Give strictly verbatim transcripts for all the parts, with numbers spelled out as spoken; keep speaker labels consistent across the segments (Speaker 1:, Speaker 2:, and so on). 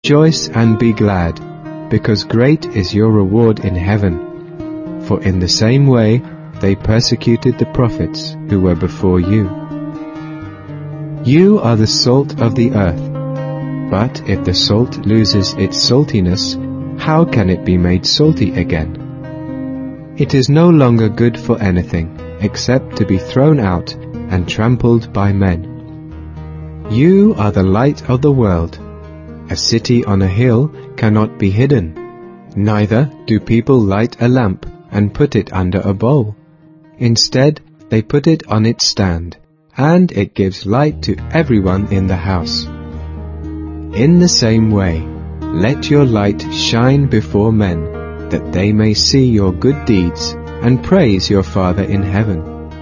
Speaker 1: Rejoice and be glad, because great is your reward in heaven. For in the same way they persecuted the prophets who were before you. You are the salt of the earth. But if the salt loses its saltiness, how can it be made salty again? It is no longer good for anything, except to be thrown out and trampled by men. You are the light of the world. A city on a hill cannot be hidden. Neither do people light a lamp and put it under a bowl. Instead, they put it on its stand, and it gives light to everyone in the house. In the same way, let your light shine before men, that they may see your good deeds and praise your Father in heaven.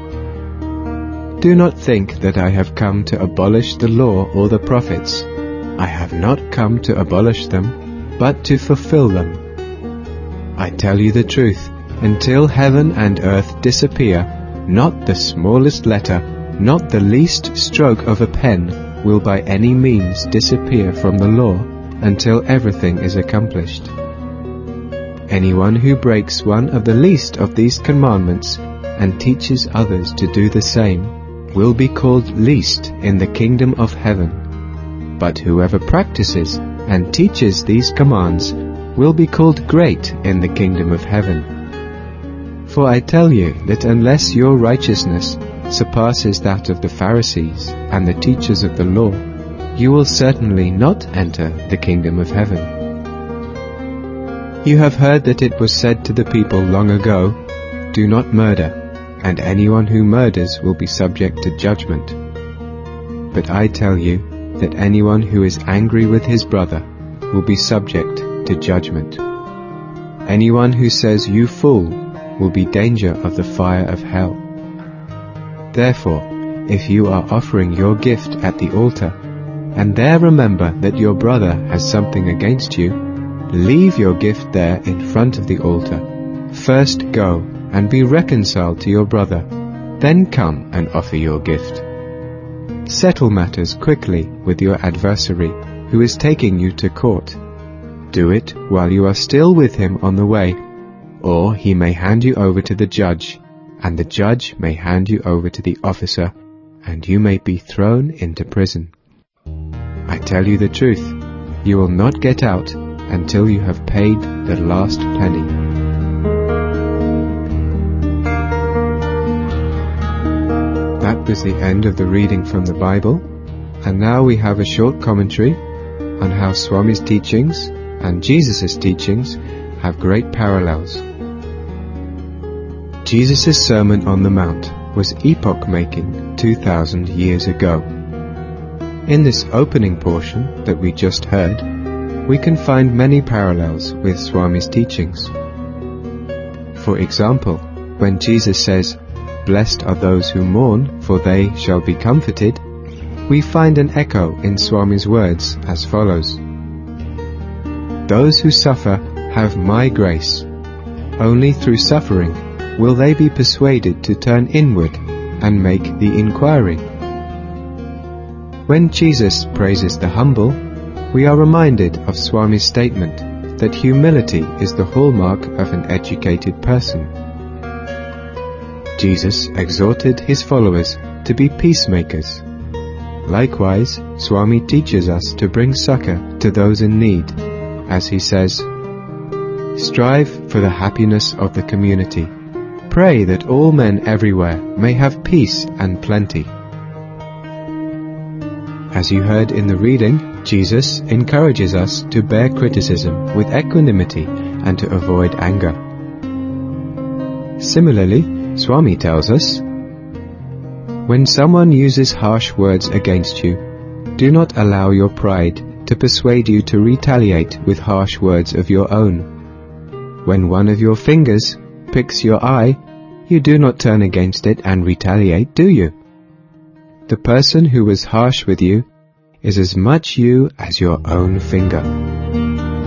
Speaker 1: Do not think that I have come to abolish the law or the prophets. I have not come to abolish them, but to fulfill them. I tell you the truth, until heaven and earth disappear, not the smallest letter, not the least stroke of a pen will by any means disappear from the law until everything is accomplished. Anyone who breaks one of the least of these commandments and teaches others to do the same will be called least in the kingdom of heaven. But whoever practices and teaches these commands will be called great in the kingdom of heaven. For I tell you that unless your righteousness surpasses that of the Pharisees and the teachers of the law, you will certainly not enter the kingdom of heaven. You have heard that it was said to the people long ago, "Do not murder, and anyone who murders will be subject to judgment." But I tell you that anyone who is angry with his brother will be subject to judgment. Anyone who says, "You fool," will be danger of the fire of hell. Therefore, if you are offering your gift at the altar, and there remember that your brother has something against you, leave your gift there in front of the altar. First go and be reconciled to your brother, then come and offer your gift. Settle matters quickly with your adversary who is taking you to court. Do it while you are still with him on the way, or he may hand you over to the judge, and the judge may hand you over to the officer, and you may be thrown into prison. I tell you the truth, you will not get out until you have paid the last penny. That was the end of the reading from the Bible, and now we have a short commentary on how Swami's teachings and Jesus' teachings have great parallels. Jesus' Sermon on the Mount was epoch-making two thousand years ago. In this opening portion that we just heard, we can find many parallels with Swami's teachings. For example, when Jesus says, "Blessed are those who mourn, for they shall be comforted," we find an echo in Swami's words as follows. "Those who suffer have my grace. Only through suffering will they be persuaded to turn inward and make the inquiry." When Jesus praises the humble, we are reminded of Swami's statement that humility is the hallmark of an educated person. Jesus exhorted his followers to be peacemakers. Likewise, Swami teaches us to bring succor to those in need, as he says, "Strive for the happiness of the community. Pray that all men everywhere may have peace and plenty." As you heard in the reading, Jesus encourages us to bear criticism with equanimity and to avoid anger. Similarly, Swami tells us, when someone uses harsh words against you, do not allow your pride to persuade you to retaliate with harsh words of your own. When one of your fingers picks your eye, you do not turn against it and retaliate, do you? The person who was harsh with you is as much you as your own finger.